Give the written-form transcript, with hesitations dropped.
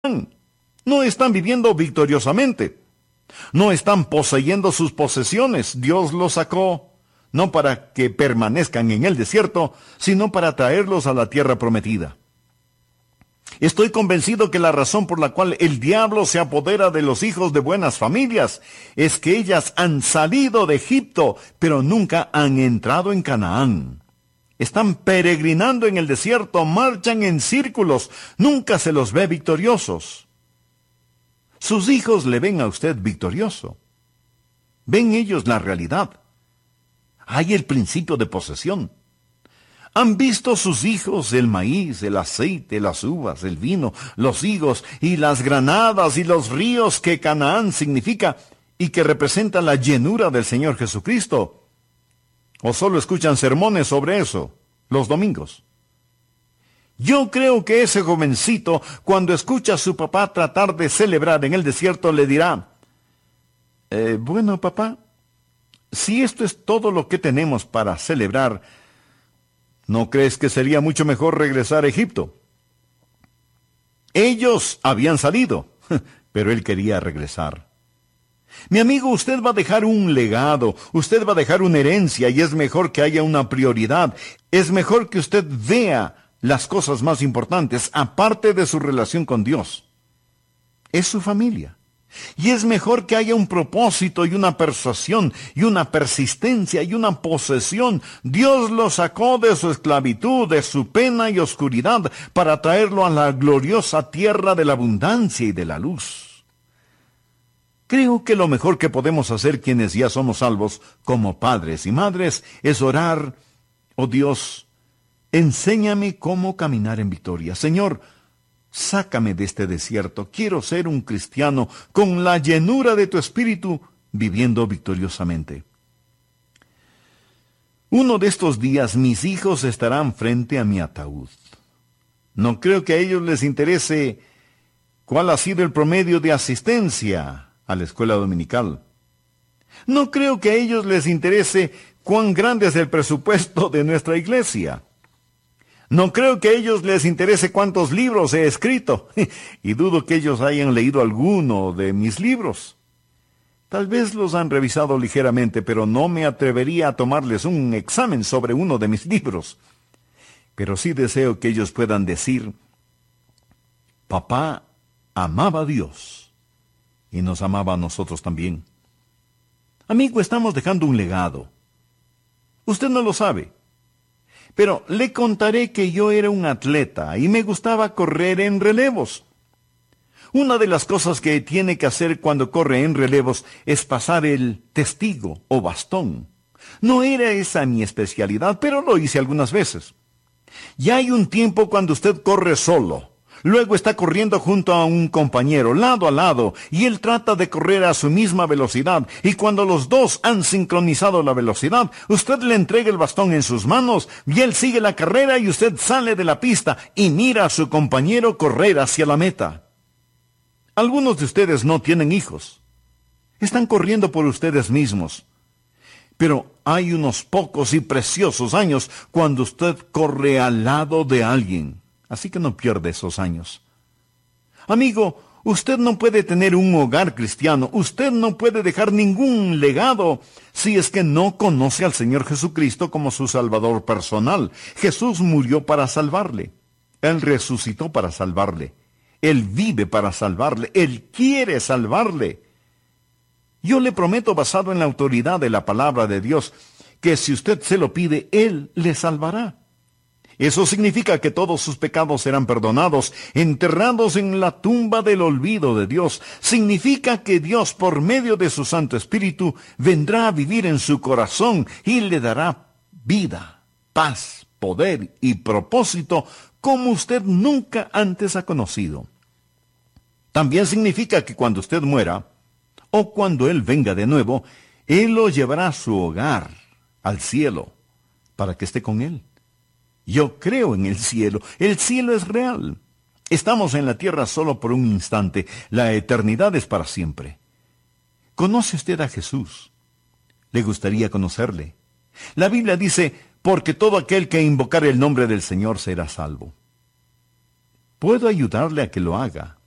No están viviendo victoriosamente. No están poseyendo sus posesiones. Dios los sacó no para que permanezcan en el desierto, sino para traerlos a la tierra prometida. Estoy convencido que la razón por la cual el diablo se apodera de los hijos de buenas familias es que ellas han salido de Egipto, pero nunca han entrado en Canaán. Están peregrinando en el desierto, marchan en círculos, nunca se los ve victoriosos. Sus hijos le ven a usted victorioso. Ven ellos la realidad. Hay el principio de posesión. Han visto sus hijos el maíz, el aceite, las uvas, el vino, los higos y las granadas y los ríos que Canaán significa y que representa la llenura del Señor Jesucristo. ¿O solo escuchan sermones sobre eso los domingos? Yo creo que ese jovencito, cuando escucha a su papá tratar de celebrar en el desierto, le dirá, bueno, papá, si esto es todo lo que tenemos para celebrar, ¿no crees que sería mucho mejor regresar a Egipto? Ellos habían salido, pero él quería regresar. Mi amigo, usted va a dejar un legado, usted va a dejar una herencia, y es mejor que haya una prioridad. Es mejor que usted vea las cosas más importantes, aparte de su relación con Dios. Es su familia. Y es mejor que haya un propósito y una persuasión y una persistencia y una posesión. Dios lo sacó de su esclavitud, de su pena y oscuridad, para traerlo a la gloriosa tierra de la abundancia y de la luz. Creo que lo mejor que podemos hacer quienes ya somos salvos, como padres y madres, es orar, oh Dios, enséñame cómo caminar en victoria. Señor, sácame de este desierto. Quiero ser un cristiano con la llenura de tu espíritu, viviendo victoriosamente. Uno de estos días mis hijos estarán frente a mi ataúd. No creo que a ellos les interese cuál ha sido el promedio de asistencia a la escuela dominical. No creo que a ellos les interese cuán grande es el presupuesto de nuestra iglesia. No creo que a ellos les interese cuántos libros he escrito, y dudo que ellos hayan leído alguno de mis libros. Tal vez los han revisado ligeramente, pero no me atrevería a tomarles un examen sobre uno de mis libros. Pero sí deseo que ellos puedan decir, papá amaba a Dios, y nos amaba a nosotros también. Amigo, estamos dejando un legado. Usted no lo sabe. Pero le contaré que yo era un atleta y me gustaba correr en relevos. Una de las cosas que tiene que hacer cuando corre en relevos es pasar el testigo o bastón. No era esa mi especialidad, pero lo hice algunas veces. Ya hay un tiempo cuando usted corre solo. Luego está corriendo junto a un compañero, lado a lado, y él trata de correr a su misma velocidad, y cuando los dos han sincronizado la velocidad, usted le entrega el bastón en sus manos, y él sigue la carrera, y usted sale de la pista, y mira a su compañero correr hacia la meta. Algunos de ustedes no tienen hijos. Están corriendo por ustedes mismos. Pero hay unos pocos y preciosos años cuando usted corre al lado de alguien. Así que no pierde esos años. Amigo, usted no puede tener un hogar cristiano, usted no puede dejar ningún legado si es que no conoce al Señor Jesucristo como su Salvador personal. Jesús murió para salvarle. Él resucitó para salvarle. Él vive para salvarle. Él quiere salvarle. Yo le prometo, basado en la autoridad de la palabra de Dios, que si usted se lo pide, Él le salvará. Eso significa que todos sus pecados serán perdonados, enterrados en la tumba del olvido de Dios. Significa que Dios, por medio de su Santo Espíritu, vendrá a vivir en su corazón y le dará vida, paz, poder y propósito como usted nunca antes ha conocido. También significa que cuando usted muera, o cuando Él venga de nuevo, Él lo llevará a su hogar, al cielo, para que esté con Él. Yo creo en el cielo es real. Estamos en la tierra solo por un instante, la eternidad es para siempre. ¿Conoce usted a Jesús? ¿Le gustaría conocerle? La Biblia dice, porque todo aquel que invocare el nombre del Señor será salvo. Puedo ayudarle a que lo haga.